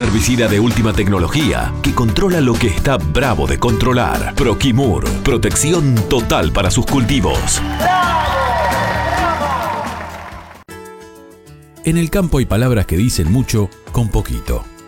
herbicida de última tecnología que controla lo que está bravo de controlar. Proquimur, protección total para sus cultivos. En el campo hay palabras que dicen mucho con poquito.